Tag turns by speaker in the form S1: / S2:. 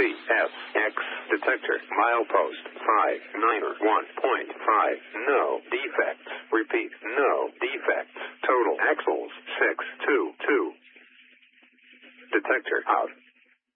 S1: CSX detector. Milepost 591.5. No defects. Repeat, no defects. Total axles 622. Detector out.